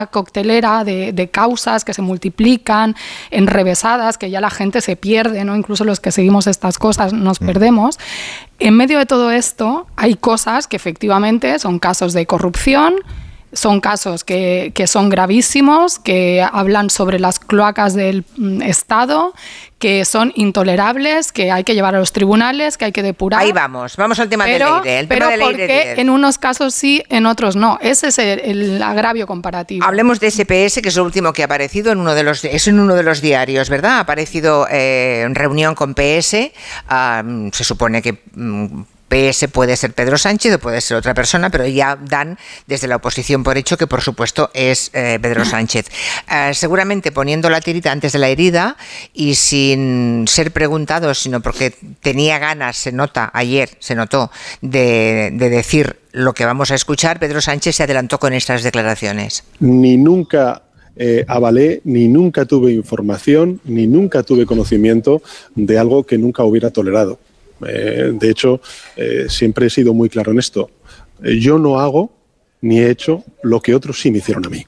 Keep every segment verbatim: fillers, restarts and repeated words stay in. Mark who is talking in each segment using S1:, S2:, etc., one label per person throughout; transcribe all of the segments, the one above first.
S1: coctelera de, de causas que se multiplican, enrevesadas, que ya la gente se pierde, ¿no? Incluso los que seguimos estas cosas nos mm. perdemos. En medio de todo esto hay cosas que efectivamente son casos de corrupción, son casos que, que son gravísimos, que hablan sobre las cloacas del mm, Estado, que son intolerables, que hay que llevar a los tribunales, que hay que depurar.
S2: Ahí vamos, vamos al tema
S1: pero,
S2: de Leire. El
S1: pero
S2: tema de
S1: porque
S2: Leire
S1: en unos casos sí, en otros no. Ese es el, el agravio comparativo.
S2: Hablemos de S P S, que es lo último que ha aparecido en uno de los, es en uno de los diarios, ¿verdad? Ha aparecido eh, en reunión con P S. Uh, se supone que um, P S puede ser Pedro Sánchez o puede ser otra persona, pero ya dan desde la oposición por hecho que por supuesto es eh, Pedro Sánchez. Eh, seguramente poniendo la tirita antes de la herida y sin ser preguntado, sino porque tenía ganas, se nota, ayer se notó, de, de decir lo que vamos a escuchar, Pedro Sánchez se adelantó con estas declaraciones.
S3: Ni nunca eh, avalé, ni nunca tuve información, ni nunca tuve conocimiento de algo que nunca hubiera tolerado. Eh, de hecho, eh, siempre he sido muy claro en esto. Eh, yo no hago ni he hecho lo que otros sí me hicieron a mí.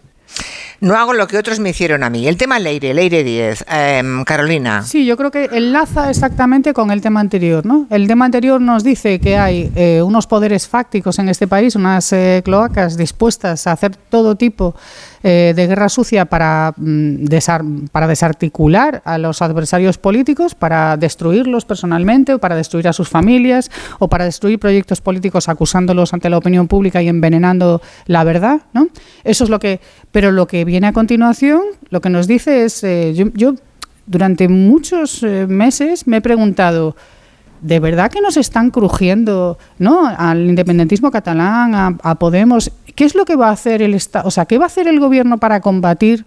S2: No hago lo que otros me hicieron a mí. El tema Leire, Leire Díez. Eh, Carolina.
S4: Sí, yo creo que enlaza exactamente con el tema anterior, ¿no? El tema anterior nos dice que hay eh, unos poderes fácticos en este país, unas eh, cloacas dispuestas a hacer todo tipo eh, de guerra sucia para, mm, desar- para desarticular a los adversarios políticos, para destruirlos personalmente o para destruir a sus familias o para destruir proyectos políticos acusándolos ante la opinión pública y envenenando la verdad, ¿no? Eso es lo que... Pero lo que viene a continuación, lo que nos dice es... Eh, yo, yo durante muchos eh, meses me he preguntado... ¿De verdad que nos están crujiendo, ¿no?, al independentismo catalán, a, a Podemos? ¿Qué es lo que va a hacer el Estado? O sea, ¿qué va a hacer el gobierno para combatir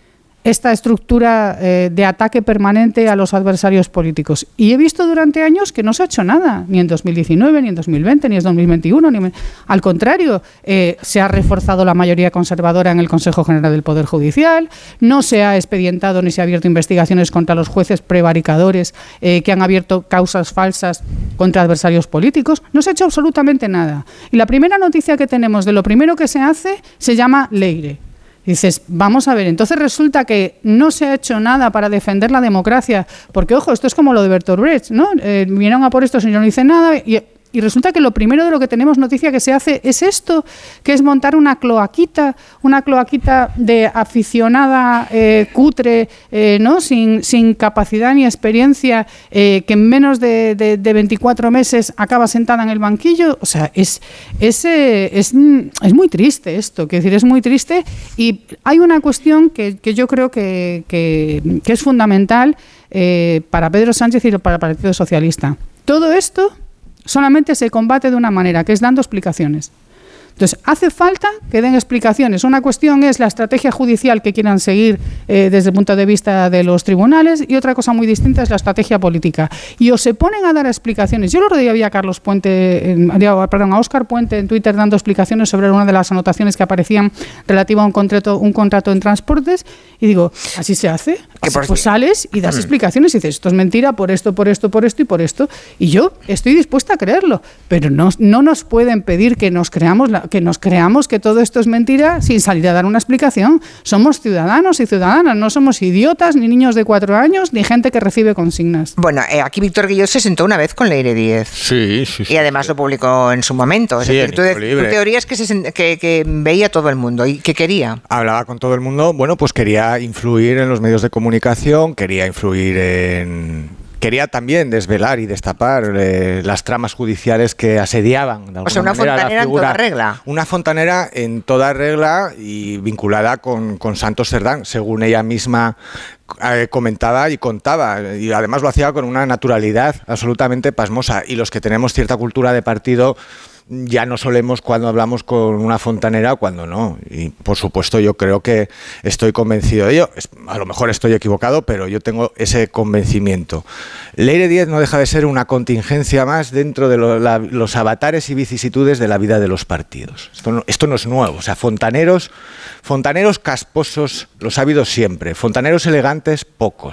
S4: esta estructura eh, de ataque permanente a los adversarios políticos? Y he visto durante años que no se ha hecho nada, ni en dos mil diecinueve, ni en dos mil veinte, ni en dos mil veintiuno. Ni en... Al contrario, eh, se ha reforzado la mayoría conservadora en el Consejo General del Poder Judicial, no se ha expedientado ni se ha abierto investigaciones contra los jueces prevaricadores eh, que han abierto causas falsas contra adversarios políticos. No se ha hecho absolutamente nada. Y la primera noticia que tenemos de lo primero que se hace se llama Leire. Dices, vamos a ver, entonces resulta que no se ha hecho nada para defender la democracia, porque, ojo, esto es como lo de Bertolt Brecht, ¿no? Eh, vinieron a por esto, señor, no dice nada, y, y resulta que lo primero de lo que tenemos noticia que se hace es esto, que es montar una cloaquita, una cloaquita de aficionada eh, cutre, eh, ¿no?, sin, sin capacidad ni experiencia, eh, que en menos de, de, de veinticuatro meses acaba sentada en el banquillo. O sea, es, es, eh, es, es muy triste esto, quiero decir, es muy triste. Y hay una cuestión que, que yo creo que, que, que es fundamental eh, para Pedro Sánchez y para el Partido Socialista. Todo esto solamente se combate de una manera, que es dando explicaciones. Entonces, hace falta que den explicaciones. Una cuestión es la estrategia judicial que quieran seguir eh, desde el punto de vista de los tribunales, y otra cosa muy distinta es la estrategia política. Y o se ponen a dar explicaciones. Yo el otro día vi a Carlos Puente, eh, perdón, a Óscar Puente en Twitter dando explicaciones sobre una de las anotaciones que aparecían relativa a un contrato, un contrato en transportes, y digo, ¿así se hace? Así, pues sales y das explicaciones y dices, esto es mentira por esto, por esto, por esto y por esto. Y yo estoy dispuesta a creerlo, pero no, no nos pueden pedir que nos creamos la, que nos creamos que todo esto es mentira sin salir a dar una explicación. Somos ciudadanos y ciudadanas, no somos idiotas, ni niños de cuatro años, ni gente que recibe consignas.
S2: Bueno, eh, aquí Víctor Guillot se sentó una vez con Leire Díez.
S5: Sí, sí, sí.
S2: Y además lo publicó en su momento. Es
S5: sí,
S2: decir, tu, tu teoría es que, se, que, que veía todo el mundo y que quería.
S5: Hablaba con todo el mundo. Bueno, pues quería influir en los medios de comunicación, quería influir en... Quería también desvelar y destapar eh, las tramas judiciales que asediaban de alguna
S2: o sea, una
S5: manera
S2: fontanera
S5: la figura,
S2: en toda regla.
S5: Una fontanera en toda regla y vinculada con, con Santos Cerdán, según ella misma eh, comentaba y contaba. Y además lo hacía con una naturalidad absolutamente pasmosa. Y los que tenemos cierta cultura de partido ya no solemos cuando hablamos con una fontanera o cuando no. Y por supuesto yo creo que estoy convencido de ello. A lo mejor estoy equivocado, pero yo tengo ese convencimiento. Leire Díez no deja de ser una contingencia más dentro de lo, la, los avatares y vicisitudes de la vida de los partidos. Esto no, esto no es nuevo. O sea, fontaneros, fontaneros casposos los ha habido siempre. Fontaneros elegantes, pocos.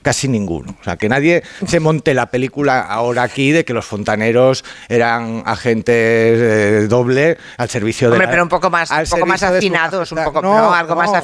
S5: casi ninguno. O sea, que nadie se monte la película ahora aquí de que los fontaneros eran agentes eh, doble al servicio de...
S2: Hombre,
S5: la,
S2: pero un poco más, un poco más afinados, un poco, no, no, algo no, más afinados.